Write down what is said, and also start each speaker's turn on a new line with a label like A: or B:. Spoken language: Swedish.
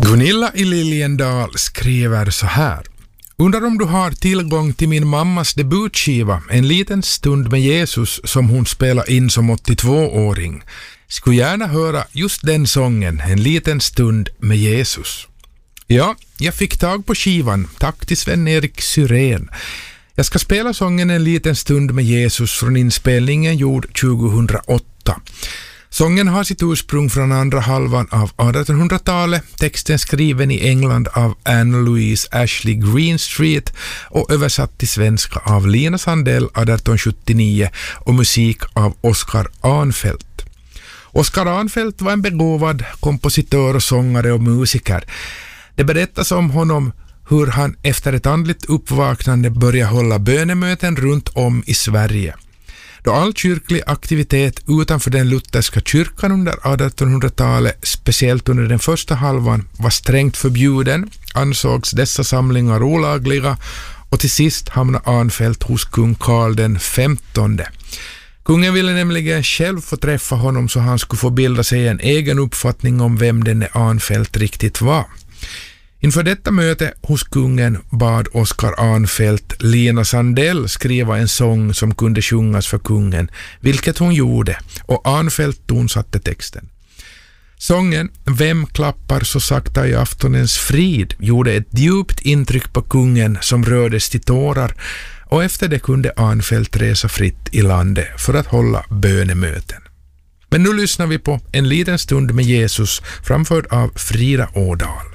A: Gunilla i Liljendal skriver så här. Undrar om du har tillgång till min mammas debutskiva En liten stund med Jesus som hon spelar in som 82-åring. Skulle gärna höra just den sången, En liten stund med Jesus. Ja, jag fick tag på skivan. Tack till Sven-Erik Syrén. Jag ska spela sången En liten stund med Jesus från inspelningen gjord 2008. Sången har sitt ursprung från andra halvan av 1800-talet, texten skriven i England av Anne-Louise Ashley Greenstreet och översatt till svenska av Lina Sandell 1879 och musik av Oskar Arnfeldt. Oskar Arnfeldt var en begåvad kompositör och sångare och musiker. Det berättas om honom hur han efter ett andligt uppvaknande började hålla bönemöten runt om i Sverige. Då all kyrklig aktivitet utanför den lutherska kyrkan under 1800-talet, speciellt under den första halvan, var strängt förbjuden, ansågs dessa samlingar olagliga och till sist hamnade Arnfeldt hos kung Karl den 15. Kungen ville nämligen själv få träffa honom så han skulle få bilda sig en egen uppfattning om vem denne Arnfeldt riktigt var. Inför detta möte hos kungen bad Oskar Arnfeldt Lina Sandell skriva en sång som kunde sjungas för kungen, vilket hon gjorde, och Arnfeldt tonsatte texten. Sången Vem klappar så sakta i aftonens frid gjorde ett djupt intryck på kungen som rördes till tårar, och efter det kunde Arnfeldt resa fritt i landet för att hålla bönemöten. Men nu lyssnar vi på En liten stund med Jesus framförd av Frida Ådahl.